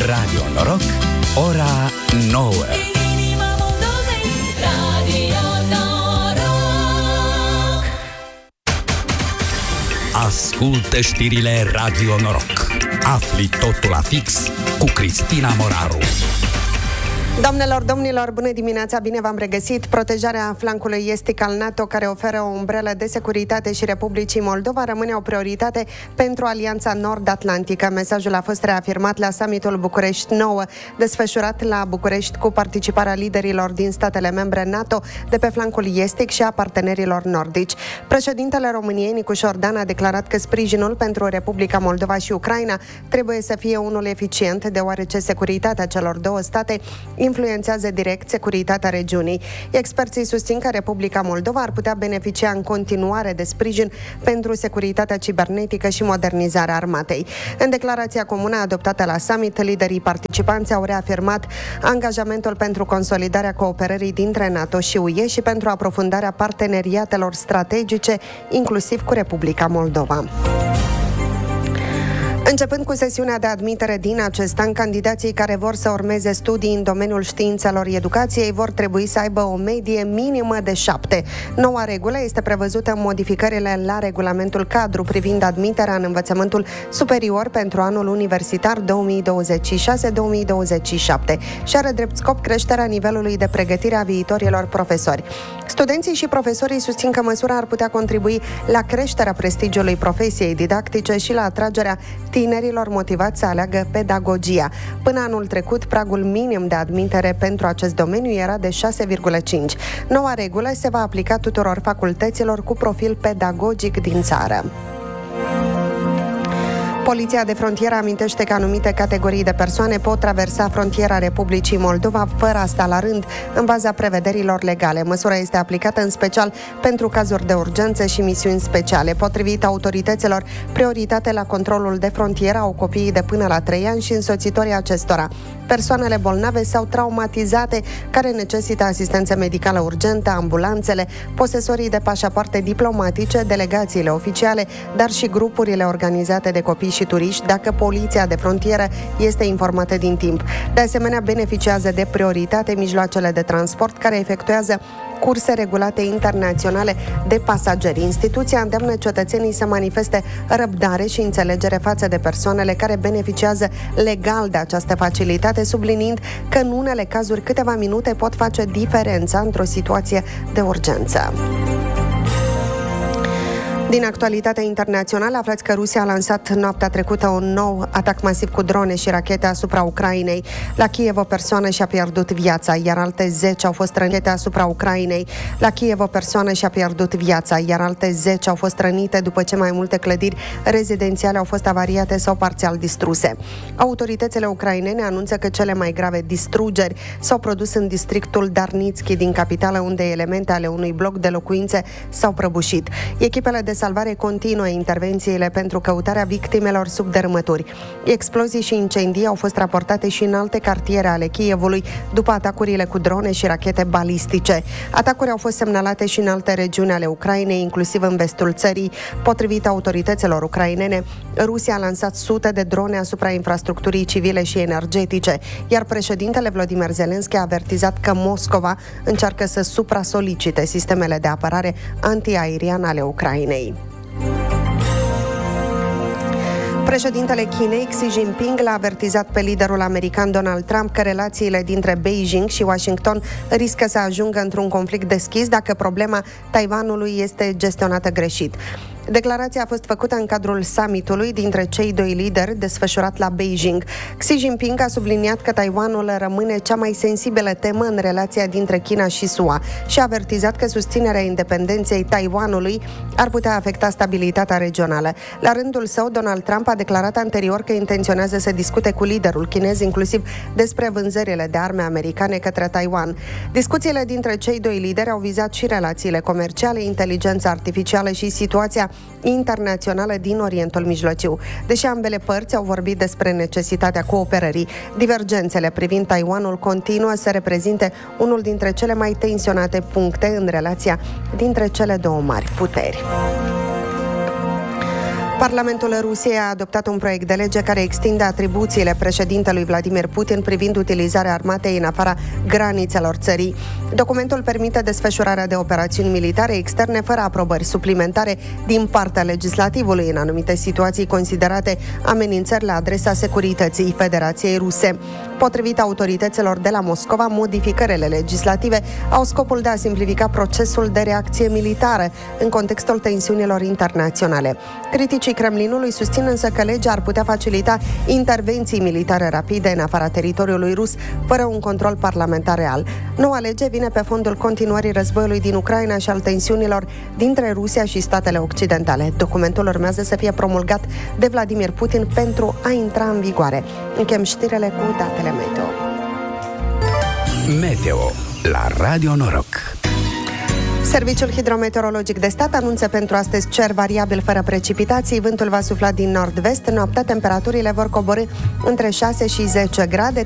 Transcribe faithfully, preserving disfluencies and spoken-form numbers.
Radio Noroc, ora nouă. Ascultă știrile Radio Noroc. Afli totul la fix cu Cristina Moraru. Doamnelor, domnilor, bună dimineața, bine v-am regăsit. Protejarea flancului estic al NATO, care oferă o umbrelă de securitate și Republicii Moldova, rămâne o prioritate pentru Alianța Nord-Atlantică. Mesajul a fost reafirmat la summitul București nouă, desfășurat la București cu participarea liderilor din statele membre NATO de pe flancul estic și a partenerilor nordici. Președintele României, Nicu Șordan, a declarat că sprijinul pentru Republica Moldova și Ucraina trebuie să fie unul eficient, deoarece securitatea celor două state influențează direct securitatea regiunii. Experții susțin că Republica Moldova ar putea beneficia în continuare de sprijin pentru securitatea cibernetică și modernizarea armatei. În declarația comună adoptată la summit, liderii participanți au reafirmat angajamentul pentru consolidarea cooperării dintre NATO și U E și pentru aprofundarea parteneriatelor strategice, inclusiv cu Republica Moldova. Începând cu sesiunea de admitere din acest an, candidații care vor să urmeze studii în domeniul științelor educației vor trebui să aibă o medie minimă de șapte. Noua regulă este prevăzută în modificările la regulamentul cadru privind admiterea în învățământul superior pentru anul universitar două mii douăzeci și șase două mii douăzeci și șapte și are drept scop creșterea nivelului de pregătire a viitorilor profesori. Studenții și profesorii susțin că măsura ar putea contribui la creșterea prestigiului profesiei didactice și la atragerea tinerilor motivați să aleagă pedagogia. Până anul trecut, pragul minim de admitere pentru acest domeniu era de șase virgulă cinci. Noua regulă se va aplica tuturor facultăților cu profil pedagogic din țară. Poliția de frontieră amintește că anumite categorii de persoane pot traversa frontiera Republicii Moldova fără a sta la rând, în baza prevederilor legale. Măsura este aplicată în special pentru cazuri de urgență și misiuni speciale. Potrivit autorităților, prioritate la controlul de frontieră au copiii de până la trei ani și însoțitorii acestora, persoanele bolnave sau traumatizate care necesită asistență medicală urgentă, ambulanțele, posesorii de pașapoarte diplomatice, delegațiile oficiale, dar și grupurile organizate de copii și turiști, dacă poliția de frontieră este informată din timp. De asemenea, beneficiază de prioritate mijloacele de transport care efectuează curse regulate internaționale de pasageri. Instituția îndeamnă cetățenii să manifeste răbdare și înțelegere față de persoanele care beneficiază legal de această facilitate, subliniind că în unele cazuri câteva minute pot face diferența într-o situație de urgență. Din actualitatea internațională, aflați că Rusia a lansat noaptea trecută un nou atac masiv cu drone și rachete asupra Ucrainei. La Kiev o persoană și-a pierdut viața, iar alte zece au fost rănite asupra Ucrainei. La Kiev o persoană și-a pierdut viața, iar alte zece au fost rănite după ce mai multe clădiri rezidențiale au fost avariate sau parțial distruse. Autoritățile ucrainene anunță că cele mai grave distrugeri s-au produs în districtul Darnitski din capitală, unde elemente ale unui bloc de locuințe s-au prăbușit. Echipele de salvare continuă intervențiile pentru căutarea victimelor sub dărâmături. Explozii și incendii au fost raportate și în alte cartiere ale Kievului după atacurile cu drone și rachete balistice. Atacuri au fost semnalate și în alte regiuni ale Ucrainei, inclusiv în vestul țării. Potrivit autorităților ucrainene, Rusia a lansat sute de drone asupra infrastructurii civile și energetice, iar președintele Volodymyr Zelensky a avertizat că Moscova încearcă să supra-solicite sistemele de apărare antiaerian ale Ucrainei. Președintele Chinei, Xi Jinping, l-a avertizat pe liderul american Donald Trump că relațiile dintre Beijing și Washington riscă să ajungă într-un conflict deschis dacă problema Taiwanului este gestionată greșit. Declarația a fost făcută în cadrul summitului dintre cei doi lideri desfășurat la Beijing. Xi Jinping a subliniat că Taiwanul rămâne cea mai sensibilă temă în relația dintre China și S U A și a avertizat că susținerea independenței Taiwanului ar putea afecta stabilitatea regională. La rândul său, Donald Trump a declarat anterior că intenționează să discute cu liderul chinez inclusiv despre vânzările de arme americane către Taiwan. Discuțiile dintre cei doi lideri au vizat și relațiile comerciale, inteligența artificială și situația internațională din Orientul Mijlociu. Deși ambele părți au vorbit despre necesitatea cooperării, divergențele privind Taiwanul continuă să reprezinte unul dintre cele mai tensionate puncte în relația dintre cele două mari puteri. Parlamentul Rusiei a adoptat un proiect de lege care extinde atribuțiile președintelui Vladimir Putin privind utilizarea armatei în afara granițelor țării. Documentul permite desfășurarea de operațiuni militare externe fără aprobări suplimentare din partea legislativului în anumite situații considerate amenințări la adresa securității Federației Ruse. Potrivit autorităților de la Moscova, modificările legislative au scopul de a simplifica procesul de reacție militară în contextul tensiunilor internaționale. Criticii Kremlinului susțin însă că legea ar putea facilita intervenții militare rapide în afara teritoriului rus, fără un control parlamentar real. Noua lege vine pe fondul continuării războiului din Ucraina și al tensiunilor dintre Rusia și statele occidentale. Documentul urmează să fie promulgat de Vladimir Putin pentru a intra în vigoare. Închem știrile cu datele meteo. Meteo la Radio Noroc. Serviciul hidrometeorologic de stat anunță pentru astăzi cer variabil fără precipitații, vântul va sufla din nord-vest, noaptea temperaturile vor coborî între șase și zece grade.